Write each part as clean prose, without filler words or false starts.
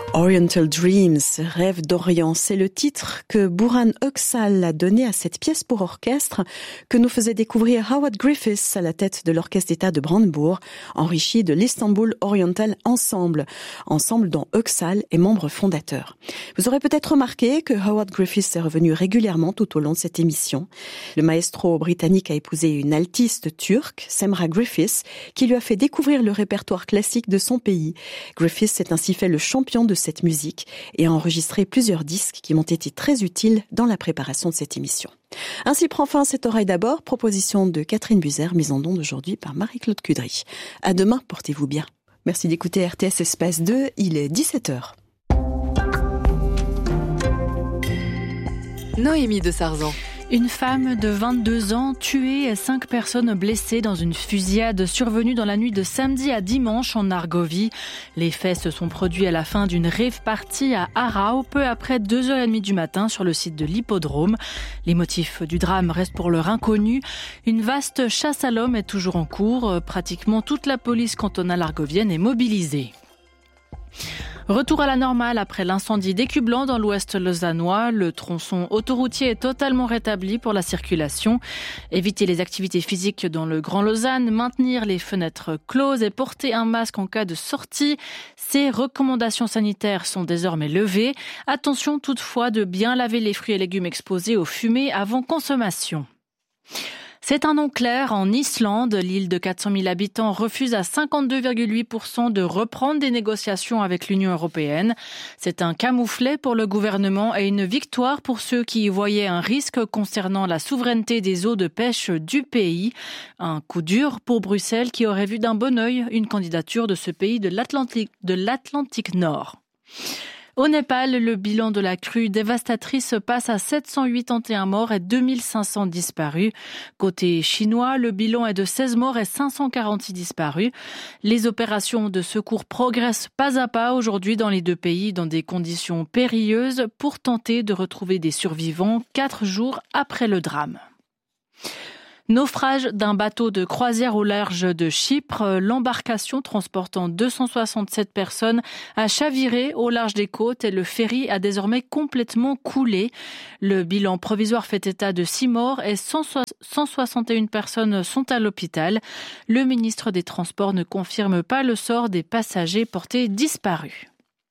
Oriental Dreams, Rêve d'Orient, c'est le titre que Burhan Öksal a donné à cette pièce pour orchestre que nous faisait découvrir Howard Griffiths à la tête de l'Orchestre d'État de Brandebourg, enrichi de l'Istanbul Oriental Ensemble dont Öksal est membre fondateur. Vous aurez peut-être remarqué que Howard Griffiths est revenu régulièrement tout au long de cette émission. Le maestro britannique a épousé une altiste turque, Semra Griffiths, qui lui a fait découvrir le répertoire classique de son pays. Griffiths s'est ainsi fait le champion de cette musique et a enregistré plusieurs disques qui m'ont été très utiles dans la préparation de cette émission. Ainsi prend fin cette oreille d'abord, proposition de Catherine Buzer, mise en onde aujourd'hui par Marie-Claude Cudry. À demain, portez-vous bien. Merci d'écouter RTS Espace 2, il est 17h. Noémie de Sarzan. Une femme de 22 ans tuée et 5 personnes blessées dans une fusillade survenue dans la nuit de samedi à dimanche en Argovie. Les faits se sont produits à la fin d'une rave party à Arau, peu après 2h30 du matin sur le site de l'hippodrome. Les motifs du drame restent pour l'heure inconnus. Une vaste chasse à l'homme est toujours en cours. Pratiquement toute la police cantonale argovienne est mobilisée. Retour à la normale après l'incendie d'Écublanc dans l'ouest lausannois. Le tronçon autoroutier est totalement rétabli pour la circulation. Éviter les activités physiques dans le Grand Lausanne, maintenir les fenêtres closes et porter un masque en cas de sortie. Ces recommandations sanitaires sont désormais levées. Attention toutefois de bien laver les fruits et légumes exposés aux fumées avant consommation. C'est un non clair en Islande. L'île de 400 000 habitants refuse à 52,8% de reprendre des négociations avec l'Union européenne. C'est un camouflet pour le gouvernement et une victoire pour ceux qui y voyaient un risque concernant la souveraineté des eaux de pêche du pays. Un coup dur pour Bruxelles qui aurait vu d'un bon œil une candidature de ce pays de l'Atlantique Nord. Au Népal, le bilan de la crue dévastatrice passe à 781 morts et 2500 disparus. Côté chinois, le bilan est de 16 morts et 546 disparus. Les opérations de secours progressent pas à pas aujourd'hui dans les deux pays dans des conditions périlleuses pour tenter de retrouver des survivants 4 jours après le drame. Naufrage d'un bateau de croisière au large de Chypre. L'embarcation transportant 267 personnes a chaviré au large des côtes et le ferry a désormais complètement coulé. Le bilan provisoire fait état de 6 morts et 161 personnes sont à l'hôpital. Le ministre des Transports ne confirme pas le sort des passagers portés disparus.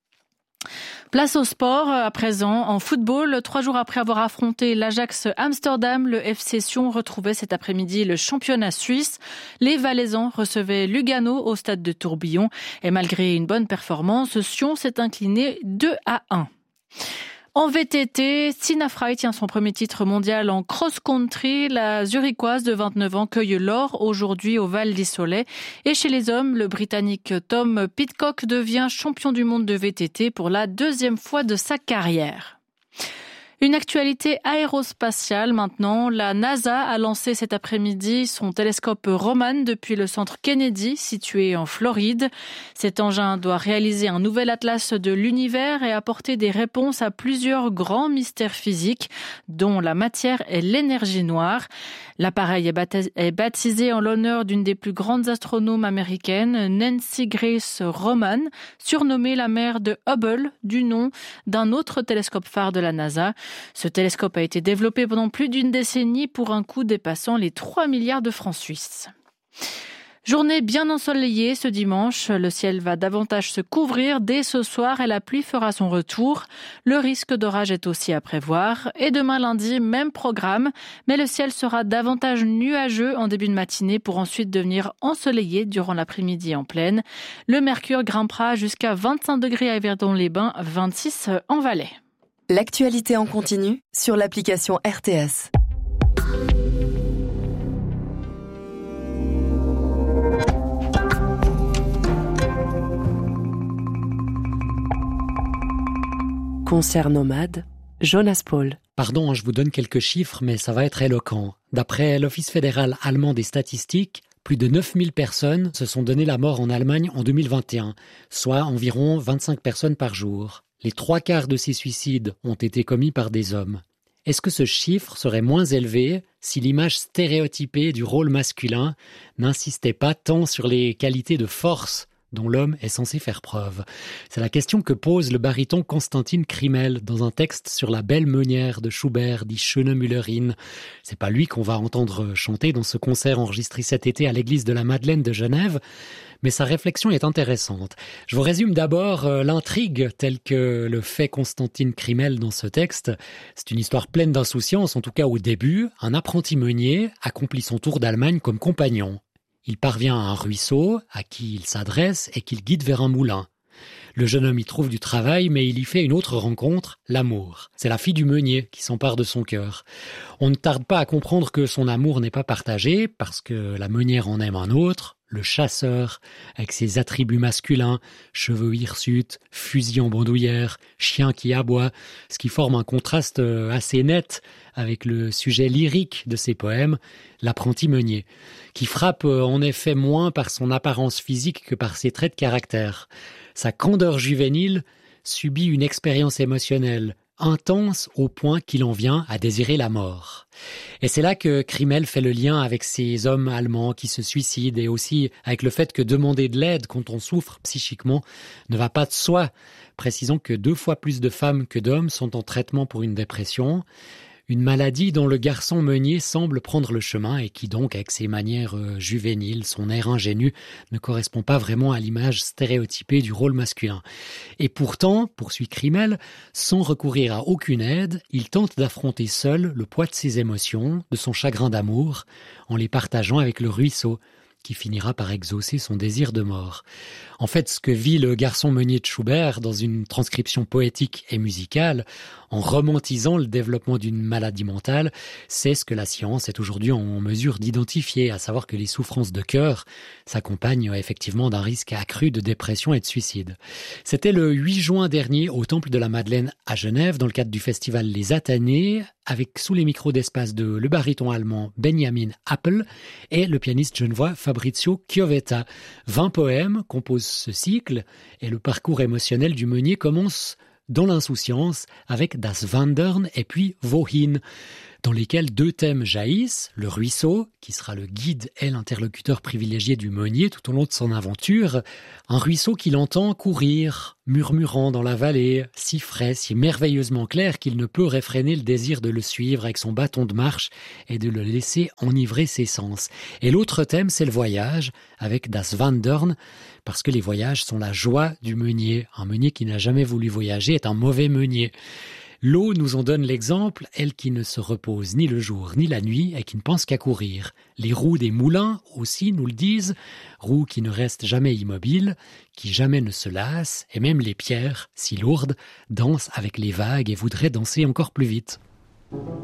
Place au sport, à présent, en football. 3 jours après avoir affronté l'Ajax Amsterdam, le FC Sion retrouvait cet après-midi le championnat suisse. Les Valaisans recevaient Lugano au stade de Tourbillon. Et malgré une bonne performance, Sion s'est incliné 2-1. En VTT, Stina Frey tient son premier titre mondial en cross-country. La Zurichoise de 29 ans cueille l'or aujourd'hui au Val d'Issolet. Et chez les hommes, le Britannique Tom Pidcock devient champion du monde de VTT pour la 2e fois de sa carrière. Une actualité aérospatiale maintenant. La NASA a lancé cet après-midi son télescope Roman depuis le centre Kennedy, situé en Floride. Cet engin doit réaliser un nouvel atlas de l'univers et apporter des réponses à plusieurs grands mystères physiques, dont la matière et l'énergie noire. L'appareil est baptisé en l'honneur d'une des plus grandes astronomes américaines, Nancy Grace Roman, surnommée la mère de Hubble, du nom d'un autre télescope phare de la NASA. Ce télescope a été développé pendant plus d'une décennie pour un coût dépassant les 3 milliards de francs suisses. Journée bien ensoleillée ce dimanche. Le ciel va davantage se couvrir dès ce soir et la pluie fera son retour. Le risque d'orage est aussi à prévoir. Et demain lundi, même programme. Mais le ciel sera davantage nuageux en début de matinée pour ensuite devenir ensoleillé durant l'après-midi en plaine. Le mercure grimpera jusqu'à 25 degrés à Yverdon-les-Bains, 26 en Valais. L'actualité en continu sur l'application RTS. Concert nomade, Jonas Paul. Pardon, je vous donne quelques chiffres, mais ça va être éloquent. D'après l'Office fédéral allemand des statistiques, plus de 9000 personnes se sont donné la mort en Allemagne en 2021, soit environ 25 personnes par jour. Les 3/4 de ces suicides ont été commis par des hommes. Est-ce que ce chiffre serait moins élevé si l'image stéréotypée du rôle masculin n'insistait pas tant sur les qualités de force dont l'homme est censé faire preuve. C'est la question que pose le baryton Constantin Krimmel dans un texte sur la belle meunière de Schubert, dit Schöne Müllerin. C'est pas lui qu'on va entendre chanter dans ce concert enregistré cet été à l'église de la Madeleine de Genève, mais sa réflexion est intéressante. Je vous résume d'abord l'intrigue telle que le fait Constantin Krimmel dans ce texte. C'est une histoire pleine d'insouciance, en tout cas au début. Un apprenti meunier accomplit son tour d'Allemagne comme compagnon. Il parvient à un ruisseau à qui il s'adresse et qu'il guide vers un moulin. Le jeune homme y trouve du travail, mais il y fait une autre rencontre, l'amour. C'est la fille du meunier qui s'empare de son cœur. On ne tarde pas à comprendre que son amour n'est pas partagé, parce que la meunière en aime un autre, le chasseur, avec ses attributs masculins, cheveux hirsutes, fusil en bandoulière, chien qui aboie, ce qui forme un contraste assez net avec le sujet lyrique de ses poèmes, l'apprenti meunier, qui frappe en effet moins par son apparence physique que par ses traits de caractère. Sa candeur juvénile subit une expérience émotionnelle intense au point qu'il en vient à désirer la mort. Et c'est là que Krimmel fait le lien avec ces hommes allemands qui se suicident et aussi avec le fait que demander de l'aide quand on souffre psychiquement ne va pas de soi. Précisons que 2 fois plus de femmes que d'hommes sont en traitement pour une dépression, une maladie dont le garçon meunier semble prendre le chemin et qui donc, avec ses manières juvéniles, son air ingénu, ne correspond pas vraiment à l'image stéréotypée du rôle masculin. Et pourtant, poursuit Krimmel, sans recourir à aucune aide, il tente d'affronter seul le poids de ses émotions, de son chagrin d'amour, en les partageant avec le ruisseau, qui finira par exaucer son désir de mort. En fait, ce que vit le garçon meunier de Schubert dans une transcription poétique et musicale, en romantisant le développement d'une maladie mentale, c'est ce que la science est aujourd'hui en mesure d'identifier, à savoir que les souffrances de cœur s'accompagnent effectivement d'un risque accru de dépression et de suicide. C'était le 8 juin dernier au Temple de la Madeleine à Genève, dans le cadre du festival Les Athanés, avec sous les micros d'espace de le baryton allemand Benjamin Appel et le pianiste genevois Fabrizio Chiovetta. 20 poèmes composent ce cycle et le parcours émotionnel du meunier commence dans l'insouciance avec Das Wandern et puis Wohin, dans lesquels 2 thèmes jaillissent, le ruisseau, qui sera le guide et l'interlocuteur privilégié du meunier tout au long de son aventure, un ruisseau qu'il entend courir, murmurant dans la vallée, si frais, si merveilleusement clair qu'il ne peut réfréner le désir de le suivre avec son bâton de marche et de le laisser enivrer ses sens. Et l'autre thème, c'est le voyage, avec Das Wandern, parce que les voyages sont la joie du meunier. Un meunier qui n'a jamais voulu voyager est un mauvais meunier. L'eau nous en donne l'exemple, elle qui ne se repose ni le jour ni la nuit et qui ne pense qu'à courir. Les roues des moulins aussi nous le disent, roues qui ne restent jamais immobiles, qui jamais ne se lassent, et même les pierres, si lourdes, dansent avec les vagues et voudraient danser encore plus vite.